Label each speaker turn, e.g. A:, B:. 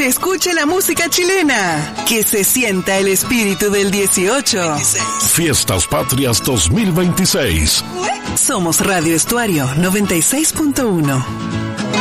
A: se escuche la música chilena, que se sienta el espíritu del 18.
B: Fiestas Patrias 2026.
A: Somos Radio Estuario 96.1.